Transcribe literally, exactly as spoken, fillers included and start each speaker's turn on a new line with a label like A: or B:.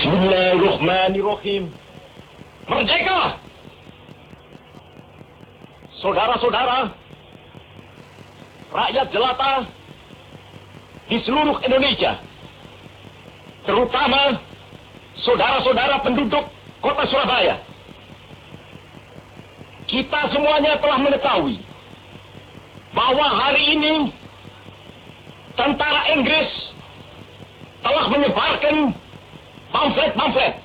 A: Bismillahirrahmanirrahim. Merdeka! Saudara-saudara, rakyat jelata di seluruh Indonesia, terutama saudara-saudara penduduk kota Surabaya, kita semuanya telah mengetahui bahwa hari ini tentara Inggris telah menyebarkan pamflet-pamflet